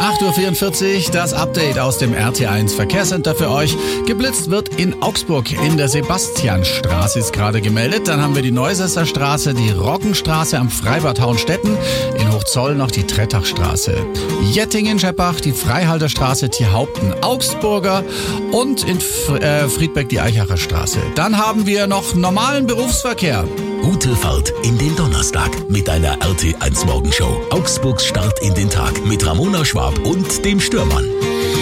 8.44 Uhr, das Update aus dem RT1 Verkehrscenter für euch. Geblitzt wird in Augsburg. In der Sebastianstraße ist gerade gemeldet. Dann haben wir die Neusesser Straße, die Roggenstraße am Freibad Hauenstetten. In Hochzoll noch die Trettachstraße. Jettingen-Scheppach, die Freihalterstraße, Tierhaupten, Augsburger und in Friedberg die Eichacher Straße. Dann haben wir noch normalen Berufsverkehr. Gute Fahrt in den Donnerstag mit einer RT1 Morgenshow. Augsburgs Start in den Tag mit Ramona Schwab und dem Störmann.